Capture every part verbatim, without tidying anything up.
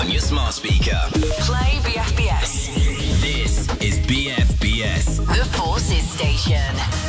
on your smart speaker. Play B F B S. This is B F B S. The Forces Station.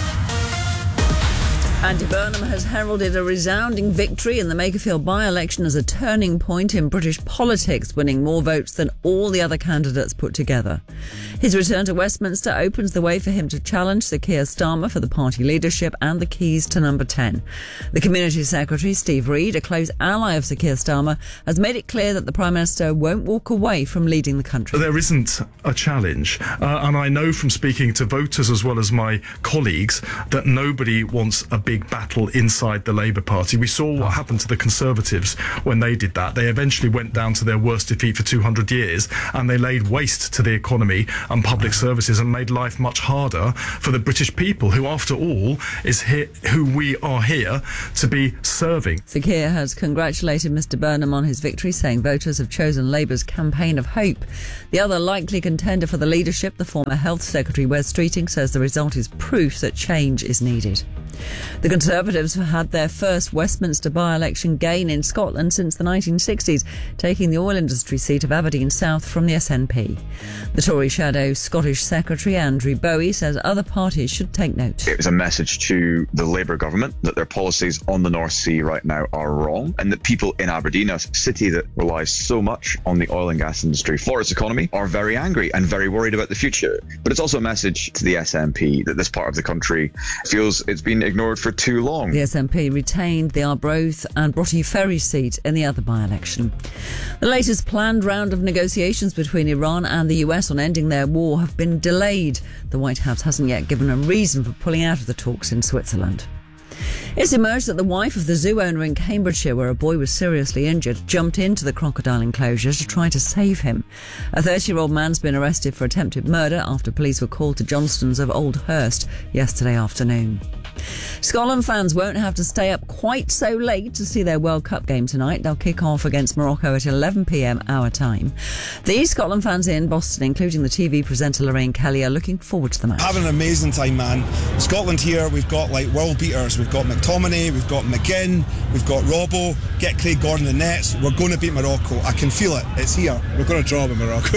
Andy Burnham has heralded a resounding victory in the Makerfield by-election as a turning point in British politics, winning more votes than all the other candidates put together. His return to Westminster opens the way for him to challenge Sir Keir Starmer for the party leadership and the keys to number ten. The Community Secretary, Steve Reid, a close ally of Sir Keir Starmer, has made it clear that the Prime Minister won't walk away from leading the country. There isn't a challenge, uh, and I know from speaking to voters as well as my colleagues that nobody wants a big big battle inside the Labour Party. We saw what happened to the Conservatives when they did that. They eventually went down to their worst defeat for two hundred years, and they laid waste to the economy and public services and made life much harder for the British people, who, after all, is here, who we are here to be serving. Sir Keir has congratulated Mr Burnham on his victory, saying voters have chosen Labour's campaign of hope. The other likely contender for the leadership, the former Health Secretary Wes Streeting, says the result is proof that change is needed. The Conservatives have had their first Westminster by-election gain in Scotland since the nineteen sixties, taking the oil industry seat of Aberdeen South from the S N P. The Tory shadow Scottish Secretary Andrew Bowie says other parties should take note. It was a message to the Labour government that their policies on the North Sea right now are wrong, and that people in Aberdeen, a city that relies so much on the oil and gas industry for its economy, are very angry and very worried about the future. But it's also a message to the S N P that this part of the country feels it's been ignored for too long. The S N P retained the Arbroath and Broughty Ferry seat in the other by-election. The latest planned round of negotiations between Iran and the U S on ending their war have been delayed. The White House hasn't yet given a reason for pulling out of the talks in Switzerland. It's emerged that the wife of the zoo owner in Cambridgeshire, where a boy was seriously injured, jumped into the crocodile enclosure to try to save him. A thirty-year-old man's been arrested for attempted murder after police were called to Johnston's of Old Hurst yesterday afternoon. Scotland fans won't have to stay up quite so late to see their World Cup game tonight. They'll kick off against Morocco at eleven p m our time. These Scotland fans in Boston, including the T V presenter Lorraine Kelly, are looking forward to the match. Having an amazing time, man. Scotland here, we've got like world beaters. We've got McTominay, we've got McGinn, we've got Robbo. Get Craig Gordon in the nets. We're going to beat Morocco. I can feel it. It's here. We're going to draw with Morocco.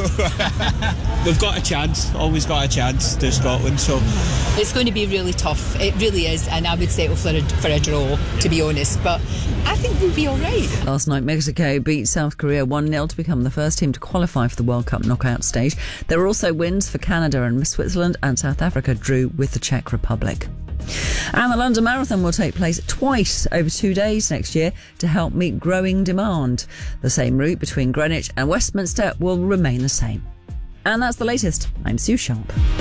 We've got a chance. Always got a chance to Scotland. So it's going to be really tough. It really is, and I would settle for a, for a draw, to be honest. But I think we'll be all right. Last night, Mexico beat South Korea one nil to become the first team to qualify for the World Cup knockout stage. There were also wins for Canada and Switzerland, and South Africa drew with the Czech Republic. And the London Marathon will take place twice over two days next year to help meet growing demand. The same route between Greenwich and Westminster will remain the same. And that's the latest. I'm Sue Sharp.